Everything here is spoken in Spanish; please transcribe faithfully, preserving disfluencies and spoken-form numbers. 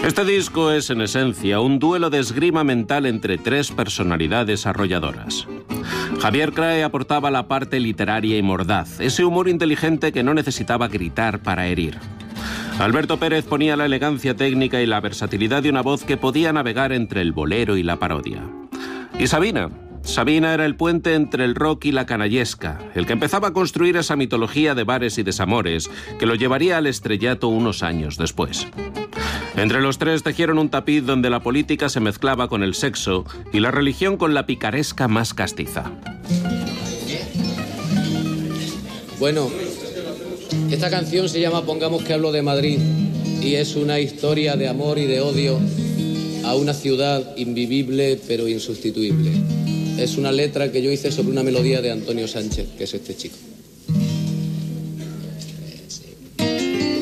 Este disco es, en esencia, un duelo de esgrima mental entre tres personalidades arrolladoras. Javier Crae aportaba la parte literaria y mordaz, ese humor inteligente que no necesitaba gritar para herir. Alberto Pérez ponía la elegancia técnica y la versatilidad de una voz que podía navegar entre el bolero y la parodia. Y Sabina... Sabina era el puente entre el rock y la canallesca, el que empezaba a construir esa mitología de bares y desamores que lo llevaría al estrellato unos años después. Entre los tres tejieron un tapiz donde la política se mezclaba con el sexo y la religión con la picaresca más castiza. Bueno, esta canción se llama Pongamos que hablo de Madrid y es una historia de amor y de odio a una ciudad invivible pero insustituible. Es una letra que yo hice sobre una melodía de Antonio Sánchez, que es este chico.